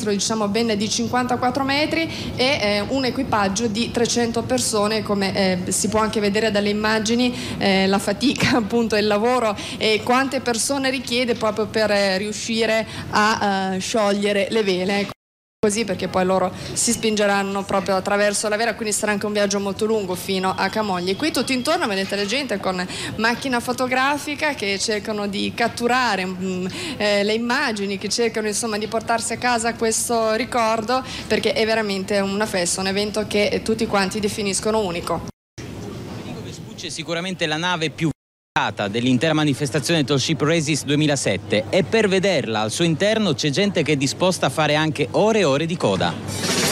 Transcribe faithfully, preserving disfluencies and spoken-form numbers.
canestro diciamo ben di cinquantaquattro metri e eh, un equipaggio di trecento persone, come eh, si può anche vedere dalle immagini eh, la fatica appunto, il lavoro e quante persone richiede proprio per eh, riuscire a uh, sciogliere le vele. Così, perché poi loro si spingeranno proprio attraverso la vera, quindi sarà anche un viaggio molto lungo fino a Camogli. Qui tutto intorno vedete la gente con macchina fotografica che cercano di catturare mh, eh, le immagini, che cercano insomma di portarsi a casa questo ricordo, perché è veramente una festa, un evento che tutti quanti definiscono unico. Federico Vespucci è sicuramente la nave più dell'intera manifestazione Tall Ship Races duemilasette e per vederla al suo interno c'è gente che è disposta a fare anche ore e ore di coda.